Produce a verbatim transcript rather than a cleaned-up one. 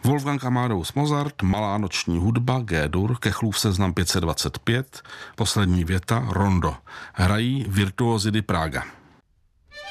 Wolfgang Amadeus Mozart, Malá noční hudba, G-dur, Kechlův seznam pět set dvacet pět, poslední věta, Rondo. Hrají Virtuosi di Praga.